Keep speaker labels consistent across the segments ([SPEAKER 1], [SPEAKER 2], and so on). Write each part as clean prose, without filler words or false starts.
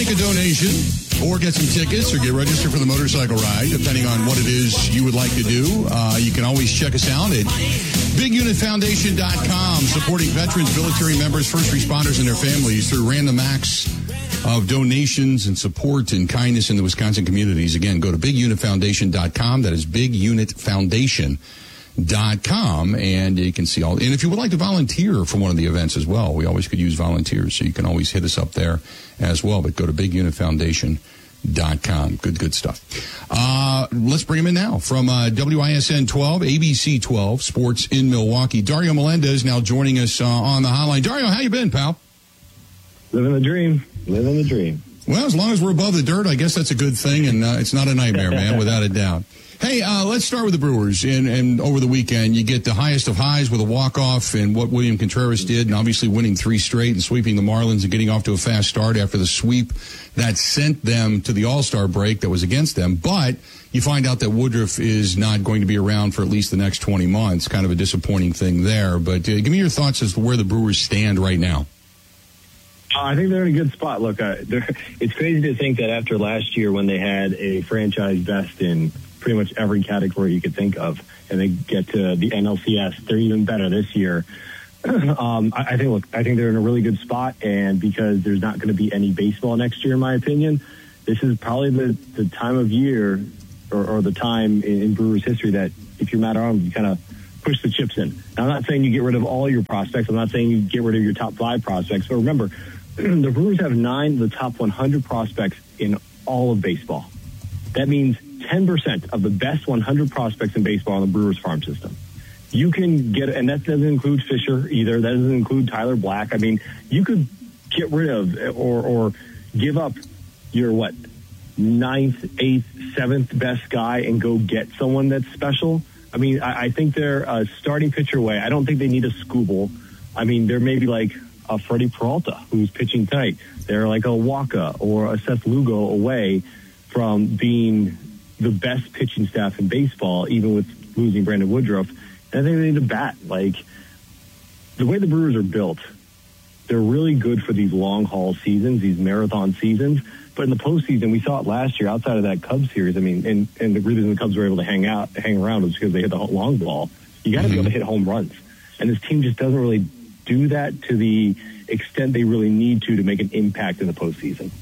[SPEAKER 1] make a donation or get some tickets or get registered for the motorcycle ride, depending on what it is you would like to do, you can always check us out at bigunitfoundation.com, supporting veterans, military members, first responders, and their families through random acts of donations and support and kindness in the Wisconsin communities. Again, go to bigunitfoundation.com. That is bigunitfoundation.com, and you can see all. And if you would like to volunteer for one of the events as well, we always could use volunteers, so you can always hit us up there as well. But go to bigunitfoundation.com. Good stuff. Let's bring him in now from WISN 12, ABC 12, Sports in Milwaukee. Dario Melendez now joining us on the hotline. Dario, how you been, pal?
[SPEAKER 2] Living the dream.
[SPEAKER 1] Well, as long as we're above the dirt, I guess that's a good thing, and it's not a nightmare, man, without a doubt. Hey, let's start with the Brewers. And over the weekend, you get the highest of highs with a walk-off and what William Contreras did, and obviously winning 3 straight and sweeping the Marlins and getting off to a fast start after the sweep that sent them to the All-Star break that was against them. But you find out that Woodruff is not going to be around for at least the next 20 months. Kind of a disappointing thing there. But give me your thoughts as to where the Brewers stand right now.
[SPEAKER 2] I think they're in a good spot. Look, it's crazy to think that after last year when they had a franchise best in pretty much every category you could think of, and they get to the NLCS, they're even better this year. I think they're in a really good spot, and because there's not going to be any baseball next year, in my opinion, this is probably the time of year or the time in Brewers history that if you're Matt Arnold, you kind of push the chips in. Now, I'm not saying you get rid of all your prospects. I'm not saying you get rid of your top 5 prospects, but remember, the Brewers have 9 of the top 100 prospects in all of baseball. That means 10% of the best 100 prospects in baseball on the Brewers farm system. You can get, and that doesn't include Fisher either. That doesn't include Tyler Black. I mean, you could get rid of or give up your, 9th, 8th, 7th best guy and go get someone that's special. I mean, I think they're a starting pitcher away. I don't think they need a Skubal. I mean, they're maybe like a Freddie Peralta, who's pitching tight. They're like a Waka or a Seth Lugo away from being the best pitching staff in baseball, even with losing Brandon Woodruff. And I think they need a bat. Like, the way the Brewers are built, they're really good for these long-haul seasons, these marathon seasons. But in the postseason, we saw it last year outside of that Cubs series. I mean, and the reason the Cubs were able to hang around was because they hit the long ball. You got to be able to hit home runs. And this team just doesn't really do that to the extent they really need to make an impact in the postseason.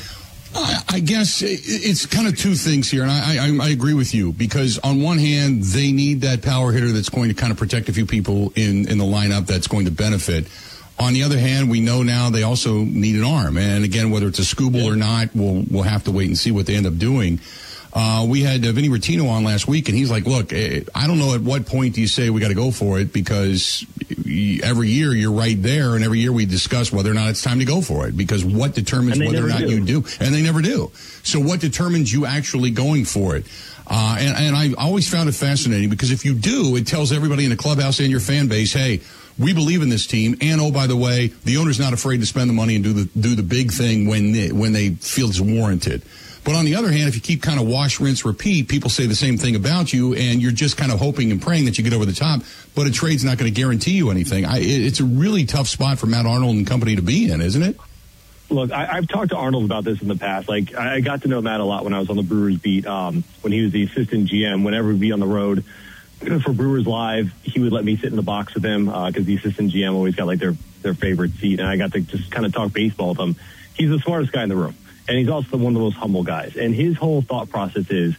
[SPEAKER 1] I guess it's kind of two things here, and I agree with you, because on one hand, they need that power hitter that's going to kind of protect a few people in the lineup that's going to benefit. On the other hand, we know now they also need an arm, and again, whether it's a Skubal or not, we'll have to wait and see what they end up doing. We had Vinny Rottino on last week, and he's like, look, I don't know at what point do you say we got to go for it, because every year you're right there, and every year we discuss whether or not it's time to go for it, because what determines whether or not you do, and they never do. So what determines you actually going for it? And I always found it fascinating, because if you do, it tells everybody in the clubhouse and your fan base, hey, we believe in this team, and oh, by the way, the owner's not afraid to spend the money and do the big thing when they feel it's warranted. But on the other hand, if you keep kind of wash, rinse, repeat, people say the same thing about you, and you're just kind of hoping and praying that you get over the top, but a trade's not going to guarantee you anything. It's a really tough spot for Matt Arnold and company to be in, isn't it?
[SPEAKER 2] Look, I've talked to Arnold about this in the past. Like, I got to know Matt a lot when I was on the Brewers beat, when he was the assistant GM. Whenever we'd be on the road for Brewers Live, he would let me sit in the box with him, because the assistant GM always got like their favorite seat, and I got to just kind of talk baseball with him. He's the smartest guy in the room. And he's also one of the most humble guys. And his whole thought process is,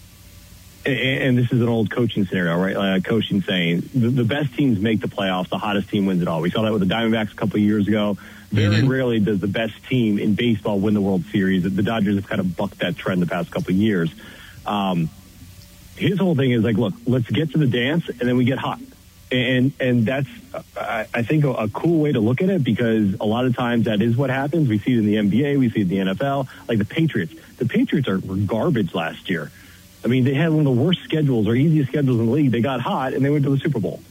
[SPEAKER 2] and this is an old coaching scenario, right? Coaching saying, the best teams make the playoffs, the hottest team wins it all. We saw that with the Diamondbacks a couple of years ago. Very rarely does the best team in baseball win the World Series. The Dodgers have kind of bucked that trend the past couple of years. His whole thing is like, look, let's get to the dance, and then we get hot. And that's, I think, a cool way to look at it, because a lot of times that is what happens. We see it in the NBA. We see it in the NFL. Like the Patriots. The Patriots were garbage last year. I mean, they had one of the worst schedules or easiest schedules in the league. They got hot, and they went to the Super Bowl.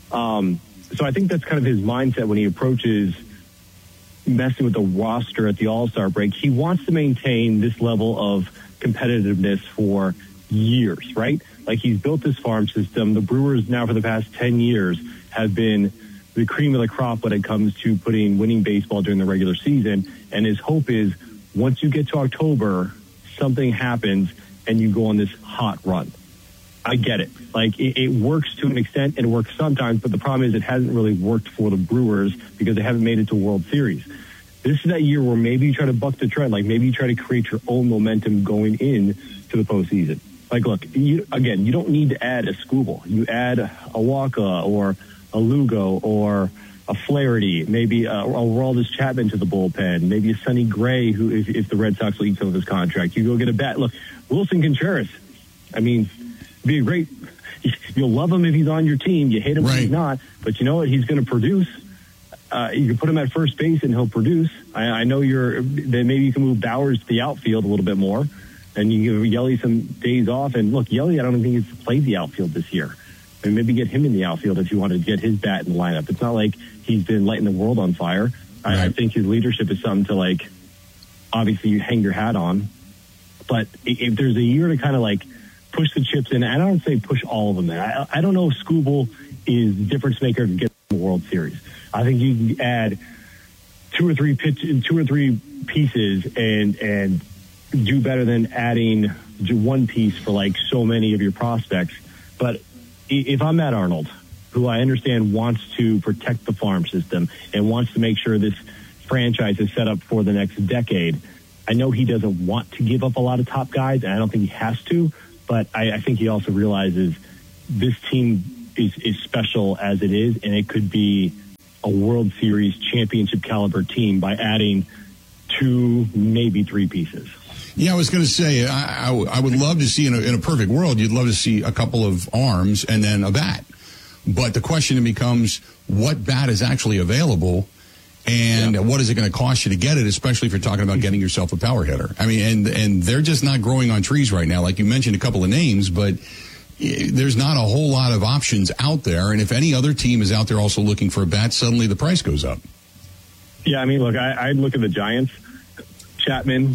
[SPEAKER 2] So I think that's kind of his mindset when he approaches messing with the roster at the All-Star break. He wants to maintain this level of competitiveness for years, right? Like, he's built this farm system. The Brewers now for the past 10 years have been the cream of the crop when it comes to winning baseball during the regular season. And his hope is once you get to October, something happens and you go on this hot run. I get it. Like, it works to an extent, and it works sometimes, but the problem is it hasn't really worked for the Brewers because they haven't made it to World Series. This is that year where maybe you try to buck the trend. Like, maybe you try to create your own momentum going in to the postseason. Like, look, you don't need to add a Skubal. You add a Walker or a Lugo or a Flaherty, maybe a Aroldis Chapman to the bullpen, maybe a Sonny Gray, who, if the Red Sox will eat some of his contract. You go get a bat. Look, Wilson Contreras, I mean, be a great, you'll love him if he's on your team. You hate him if he's not, but you know what? He's going to produce. You can put him at first base and he'll produce. I know then maybe you can move Bowers to the outfield a little bit more, and you give Yelly some days off. And look, Yelly, I don't think he's played the outfield this year. And maybe get him in the outfield if you want to get his bat in the lineup. It's not like he's been lighting the world on fire. Right. I think his leadership is something to, like, obviously you hang your hat on. But if there's a year to kind of like push the chips in, and I don't say push all of them in. I don't know if Skubal is the difference maker to get the World Series. I think you can add two or three pieces and do better than adding one piece for like so many of your prospects. But if I'm Matt Arnold, who I understand wants to protect the farm system and wants to make sure this franchise is set up for the next decade, I know he doesn't want to give up a lot of top guys, and I don't think he has to, but I think he also realizes this team is special as it is, and it could be a World Series championship caliber team by adding 2, maybe 3 pieces.
[SPEAKER 1] Yeah, I was going to say, I would love to see, in a perfect world, you'd love to see a couple of arms and then a bat. But the question becomes, what bat is actually available, and what is it going to cost you to get it, especially if you're talking about getting yourself a power hitter? I mean, and they're just not growing on trees right now. Like you mentioned a couple of names, but there's not a whole lot of options out there. And if any other team is out there also looking for a bat, suddenly the price goes up. Yeah,
[SPEAKER 2] I mean, look, I'd look at the Giants. Chapman.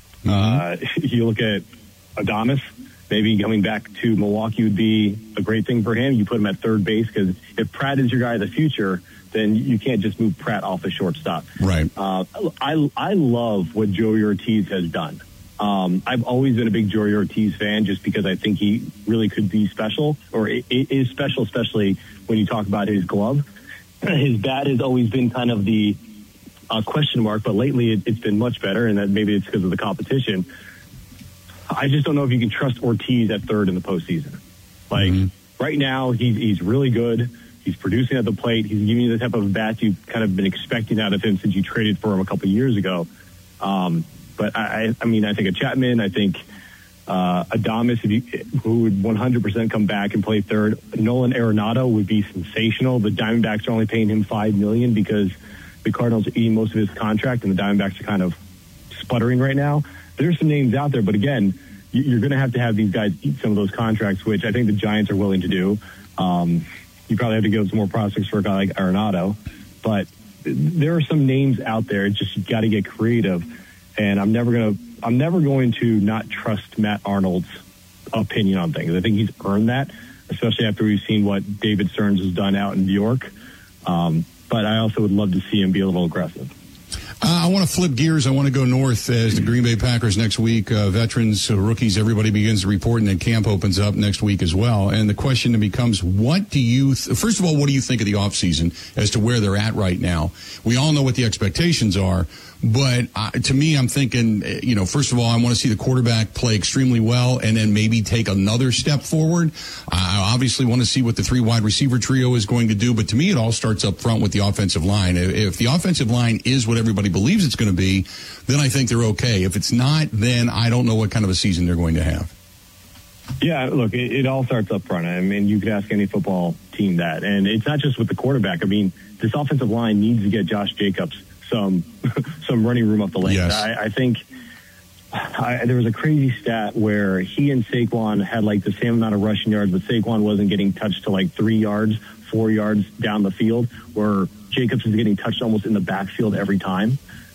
[SPEAKER 2] You look at Adames. Maybe coming back to Milwaukee would be a great thing for him. You put him at third base, because if Pratt is your guy of the future, then you can't just move Pratt off the shortstop.
[SPEAKER 1] Right.
[SPEAKER 2] I love what Joey Ortiz has done. I've always been a big Joey Ortiz fan, just because I think he really could be special, or it is special, especially when you talk about his glove. His bat has always been kind of the question mark, but lately it's been much better, and that maybe it's because of the competition. I just don't know if you can trust Ortiz at third in the postseason. Like, right now, he's really good. He's producing at the plate. He's giving you the type of bats you've kind of been expecting out of him since you traded for him a couple of years ago. But I mean, I think of Chapman. I think Adames, who would 100% come back and play third. Nolan Arenado would be sensational. The Diamondbacks are only paying him $5 million because the Cardinals are eating most of his contract, and the Diamondbacks are kind of sputtering right now. There's some names out there, but again, you're going to have these guys eat some of those contracts, which I think the Giants are willing to do. You probably have to give some more prospects for a guy like Arenado, but there are some names out there. It's just, you got to get creative, and I'm never going to not trust Matt Arnold's opinion on things. I think he's earned that, especially after we've seen what David Stearns has done out in New York. But I also would love to see him be a little aggressive.
[SPEAKER 1] I want to flip gears. I want to go north as the Green Bay Packers next week. Veterans, rookies, everybody begins to report, and then camp opens up next week as well. And the question then becomes, first of all, what do you think of the offseason as to where they're at right now? We all know what the expectations are, but to me, I'm thinking, first of all, I want to see the quarterback play extremely well and then maybe take another step forward. I obviously want to see what the 3 wide receiver trio is going to do, but to me, it all starts up front with the offensive line. If the offensive line is what everybody believes it's going to be, then I think they're okay. If it's not, then I don't know what kind of a season they're going to have.
[SPEAKER 2] Yeah, look, it all starts up front. I mean, you could ask any football team that. And it's not just with the quarterback. I mean, this offensive line needs to get Josh Jacobs some running room up the lane.
[SPEAKER 1] Yes.
[SPEAKER 2] I think there was a crazy stat where he and Saquon had like the same amount of rushing yards, but Saquon wasn't getting touched to like 3 yards, 4 yards down the field, where Jacobs is getting touched almost in the backfield every time.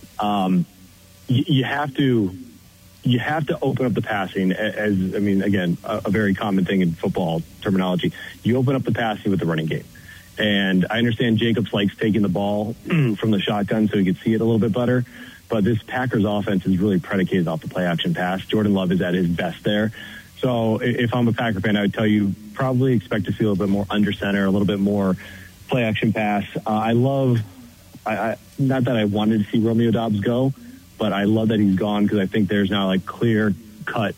[SPEAKER 2] You have to open up the passing, again, a very common thing in football terminology. You open up the passing with the running game. And I understand Jacobs likes taking the ball from the shotgun so he can see it a little bit better. but this Packers offense is really predicated off the play action pass. Jordan Love is at his best there. So if I'm a Packer fan, I would tell you probably expect to see a little bit more under center, a little bit more play action pass. I love, not that I wanted to see Romeo Doubs go, but I love that he's gone because I think there's now like clear cut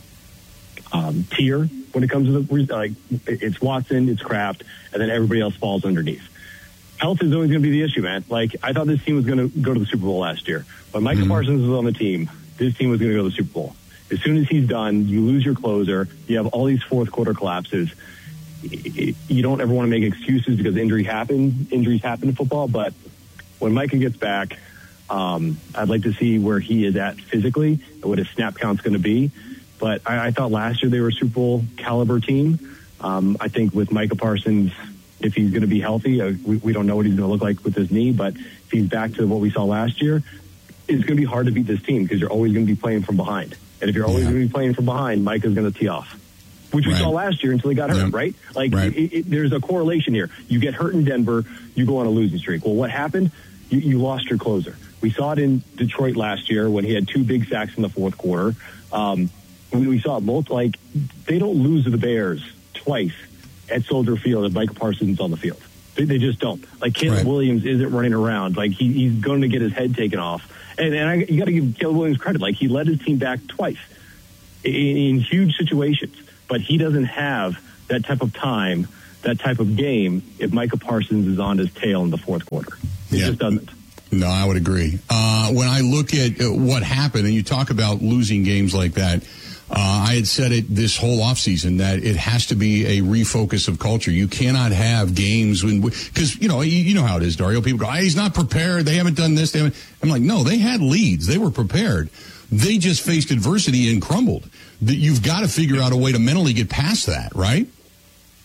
[SPEAKER 2] tier when it comes to it's Watson, it's Kraft, and then everybody else falls underneath. Health is always going to be the issue, man. Like, I thought this team was going to go to the Super Bowl last year. When Micah Parsons was on the team, this team was going to go to the Super Bowl. As soon as he's done, you lose your closer. You have all these fourth quarter collapses. You don't ever want to make excuses because injuries happen in football. But when Micah gets back, I'd like to see where he is at physically and what his snap count's going to be. But I thought last year they were a Super Bowl caliber team. I think with Micah Parsons, if he's going to be healthy, we don't know what he's going to look like with his knee, but if he's back to what we saw last year, it's going to be hard to beat this team because you're always going to be playing from behind. And if you're always going to be playing from behind, Micah's going to tee off, which we saw last year until he got hurt, right? Like, there's a correlation here. You get hurt in Denver, you go on a losing streak. Well, what happened? You lost your closer. We saw it in Detroit last year when he had 2 big sacks in the fourth quarter. We saw it both. Like, they don't lose to the Bears twice at Soldier Field if Micah Parsons on the field. They just don't. Like, Caleb Williams isn't running around. Like, he's going to get his head taken off. And you got to give Caleb Williams credit. Like, he led his team back twice in huge situations. But he doesn't have that type of time, that type of game if Micah Parsons is on his tail in the fourth quarter. It just doesn't.
[SPEAKER 1] No, I would agree. When I look at what happened, and you talk about losing games like that, I had said it this whole offseason that it has to be a refocus of culture. You cannot have games because you know how it is, Dario. People go, he's not prepared. They haven't done this. I'm like, no, they had leads. They were prepared. They just faced adversity and crumbled. You've got to figure out a way to mentally get past that, right?